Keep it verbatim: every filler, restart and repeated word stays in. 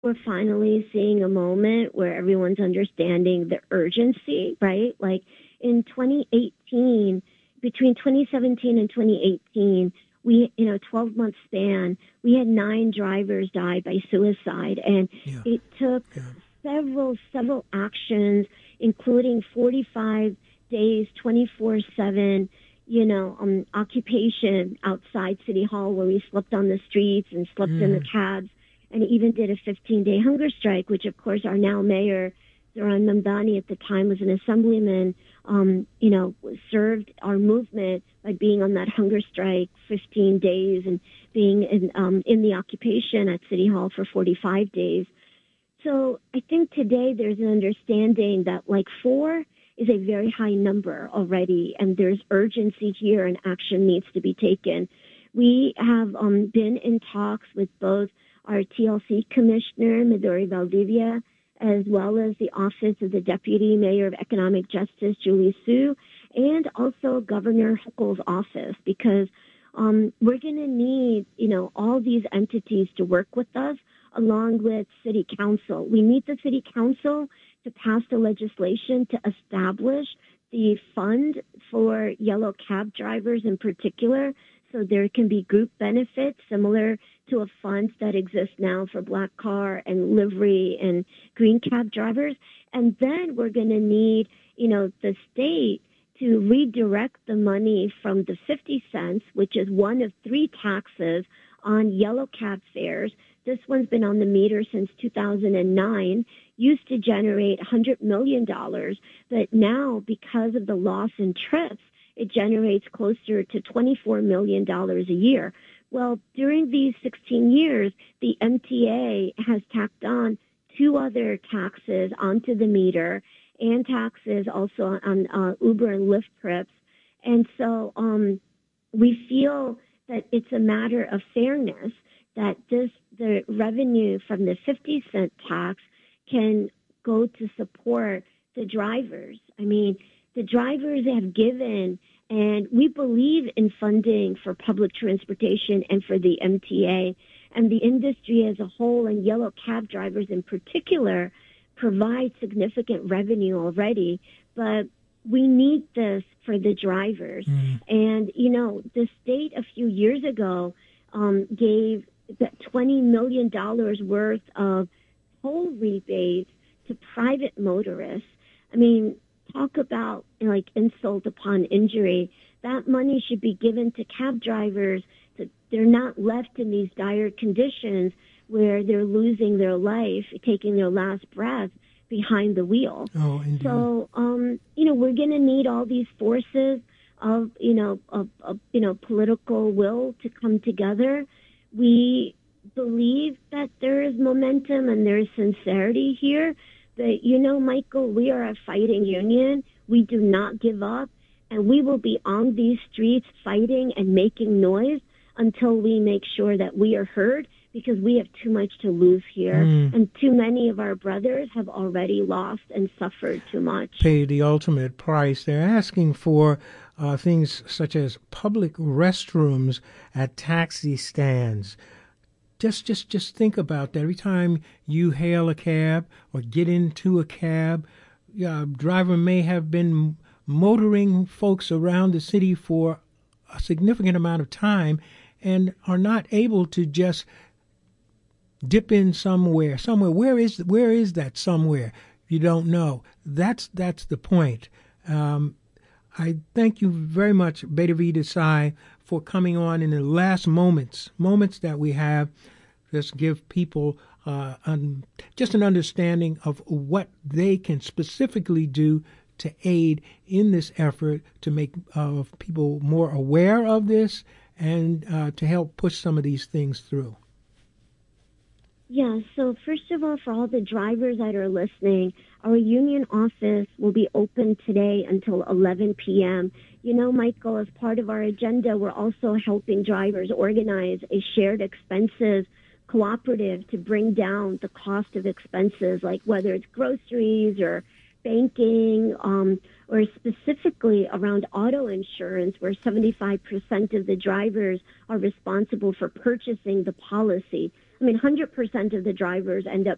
we're finally seeing a moment where everyone's understanding the urgency, right? Like in twenty eighteen, between twenty seventeen and twenty eighteen, we, you know, twelve month span, we had nine drivers die by suicide. And Yeah. it took Yeah. several, several actions, including forty-five days, twenty-four seven, you know, um, occupation outside City Hall where we slept on the streets and slept in the Mm. cabs, and even did a fifteen day hunger strike, which of course our now mayor, Zoran Mamdani, at the time was an assemblyman, um, you know, served our movement by being on that hunger strike fifteen days and being in, um, in the occupation at City Hall for forty-five days. So I think today there's an understanding that like four is a very high number already, and there's urgency here and action needs to be taken. We have um, been in talks with both our T L C commissioner, Midori Valdivia, as well as the Office of the Deputy Mayor of Economic Justice, Julie Su, and also Governor Hochul's office, because um, we're going to need, you know, all these entities to work with us along with City Council. We need the City Council to pass the legislation to establish the fund for yellow cab drivers in particular, so there can be group benefits similar to a fund that exists now for black car and livery and green cab drivers. And then we're going to need, you know, the state to redirect the money from the fifty cents, which is one of three taxes on yellow cab fares. This one's been on the meter since two thousand nine, used to generate one hundred million dollars, but now because of the loss in trips, it generates closer to twenty-four million dollars a year. Well, during these sixteen years, the M T A has tacked on two other taxes onto the meter and taxes also on uh, Uber and Lyft trips. And so um, we feel that it's a matter of fairness that this the revenue from the fifty cent tax can go to support the drivers. I mean, the drivers have given, and we believe in funding for public transportation and for the M T A, and the industry as a whole, and yellow cab drivers in particular, provide significant revenue already, but we need this for the drivers. Mm. And, you know, the state a few years ago um, gave twenty million dollars worth of toll rebates to private motorists. I mean, talk about like insult upon injury. That money should be given to cab drivers so they're not left in these dire conditions where they're losing their life, taking their last breath behind the wheel. Oh, indeed. So, um, you know, we're going to need all these forces of, you know, of, of, you know, political will to come together. We believe that there is momentum and there is sincerity here. But, you know, Michael, we are a fighting union. We do not give up. And we will be on these streets fighting and making noise until we make sure that we are heard, because we have too much to lose here. Mm. And too many of our brothers have already lost and suffered too much. Pay the ultimate price. They're asking for uh, things such as public restrooms at taxi stands. Just, just, just think about that. Every time you hail a cab or get into a cab, a driver may have been motoring folks around the city for a significant amount of time and are not able to just dip in somewhere. Somewhere. Where is where is that somewhere? You don't know. That's that's the point. Um, I thank you very much, Beta V Desai, for coming on in the last moments, moments that we have. Just give people uh, un, just an understanding of what they can specifically do to aid in this effort to make uh, people more aware of this and uh, to help push some of these things through. Yeah, so first of all, for all the drivers that are listening, our union office will be open today until eleven p.m. You know, Michael, as part of our agenda, we're also helping drivers organize a shared expenses cooperative to bring down the cost of expenses, like whether it's groceries or banking, um, or specifically around auto insurance, where seventy-five percent of the drivers are responsible for purchasing the policy. I mean, one hundred percent of the drivers end up